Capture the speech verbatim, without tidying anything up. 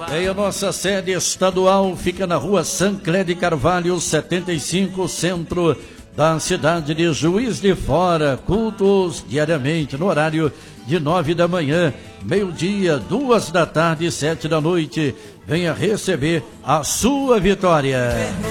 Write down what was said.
E a nossa sede estadual fica na rua Sancler de Carvalho, setenta e cinco, centro da cidade de Juiz de Fora. Cultos diariamente no horário de nove da manhã, meio-dia, duas da tarde e sete da noite. Venha receber a sua vitória.